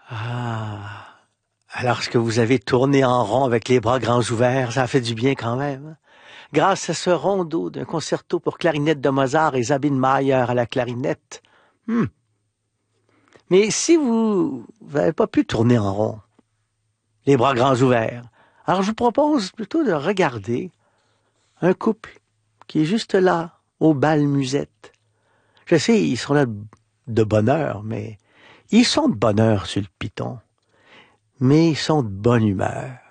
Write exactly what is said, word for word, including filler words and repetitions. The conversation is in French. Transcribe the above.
Ah, alors ce que vous avez tourné en rond avec les bras grands ouverts, ça a fait du bien quand même. Grâce à ce rondo d'un concerto pour clarinette de Mozart et Sabine Mayer à la clarinette. Hmm. Mais si vous n'avez pas pu tourner en rond, les bras grands ouverts, alors je vous propose plutôt de regarder un couple qui est juste là, au bal musette. Je sais, ils sont là de bonne heure, mais ils sont de bonne heure sur le piton. Mais ils sont de bonne humeur.